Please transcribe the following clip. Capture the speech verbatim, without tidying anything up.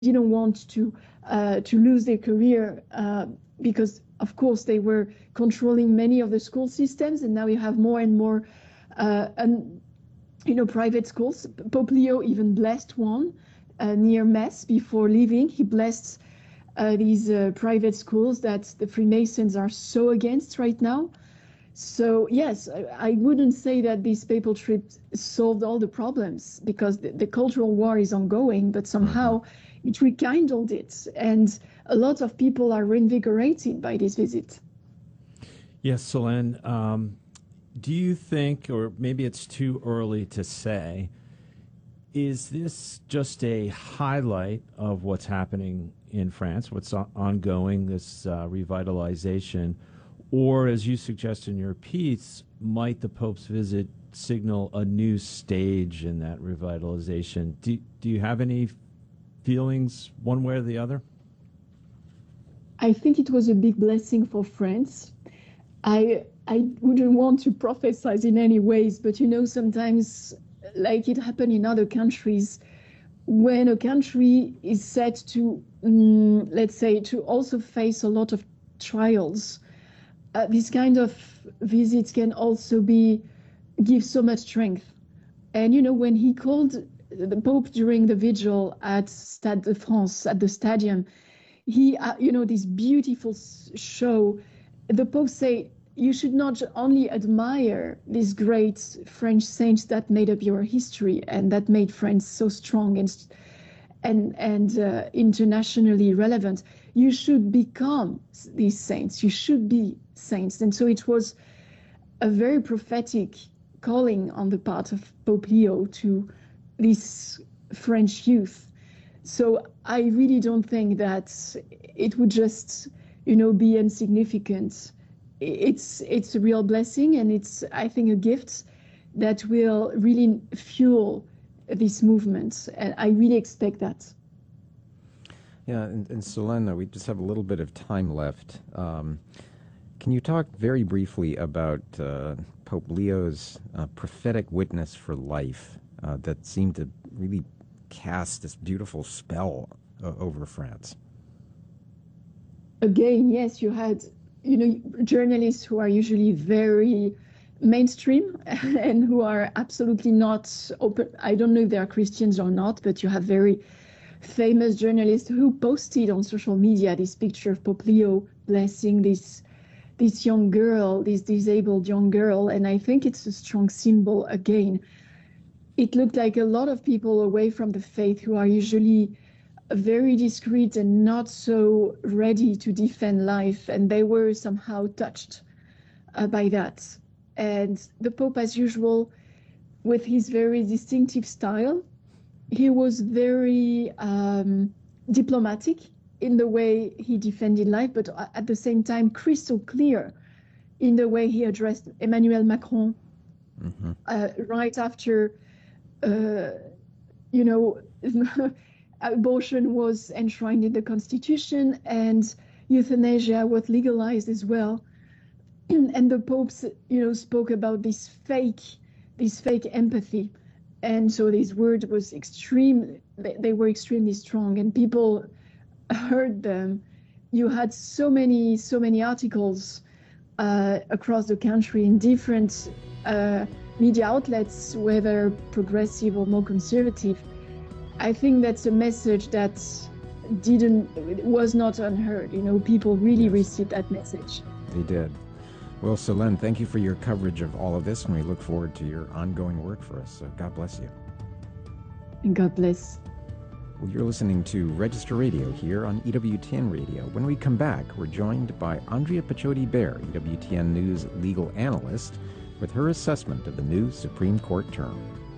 didn't want to uh, to lose their career uh, because, of course, they were controlling many of the school systems, and now you have more and more, uh, un, you know, private schools. Pope Leo even blessed one uh, near Metz before leaving. He blessed uh, these uh, private schools that the Freemasons are so against right now. So yes, I, I wouldn't say that this papal trip solved all the problems, because the, the cultural war is ongoing, but somehow mm-hmm. it rekindled it. And a lot of people are reinvigorated by this visit. Yes, Solène, um, do you think, or maybe it's too early to say, is this just a highlight of what's happening in France, what's ongoing, this uh, revitalization? Or, as you suggest in your piece, might the Pope's visit signal a new stage in that revitalization? Do, do you have any feelings one way or the other? I think it was a big blessing for France. I I wouldn't want to prophesize in any ways, but you know, sometimes, like it happened in other countries, when a country is set to, um, let's say, to also face a lot of trials, Uh, this kind of visits can also be give so much strength. And you know, when he called the Pope during the vigil at Stade de France, at the stadium, he, uh, you know, this beautiful show, the Pope say, you should not only admire these great French saints that made up your history and that made France so strong and and and uh, internationally relevant. You should become these saints. You should be saints. And so it was a very prophetic calling on the part of Pope Leo to this French youth. So I really don't think that it would just, you know, be insignificant. It's it's a real blessing, and it's, I think, a gift that will really fuel this movement, and I really expect that. Yeah, and, and Solène, we just have a little bit of time left. Um, can you talk very briefly about uh, Pope Leo's uh, prophetic witness for life uh, that seemed to really cast this beautiful spell uh, over France? Again, yes, you had, you know, journalists who are usually very mainstream and who are absolutely not open. I don't know if they are Christians or not, but you have very famous journalists who posted on social media this picture of Pope Leo blessing this this young girl, this disabled young girl. And I think it's a strong symbol. Again, it looked like a lot of people away from the faith, who are usually very discreet and not so ready to defend life, and they were somehow touched uh, by that. And the Pope, as usual, with his very distinctive style, he was very um, diplomatic in the way he defended life, but at the same time crystal clear in the way he addressed Emmanuel Macron mm-hmm. uh, right after, uh, you know, abortion was enshrined in the Constitution and euthanasia was legalized as well. And the Pope, you know, spoke about this fake, this fake empathy. And so this word was extreme, they were extremely strong, and people heard them. You had so many, so many articles uh, across the country in different uh, media outlets, whether progressive or more conservative. I think that's a message that didn't, was not unheard. You know, people really yes. received that message. They did. Well, Solène, thank you for your coverage of all of this, and we look forward to your ongoing work for us. So God bless you. And God bless. Well, you're listening to Register Radio here on E W T N Radio. When we come back, we're joined by Andrea Picciott-Iber, E W T N News legal analyst, with her assessment of the new Supreme Court term.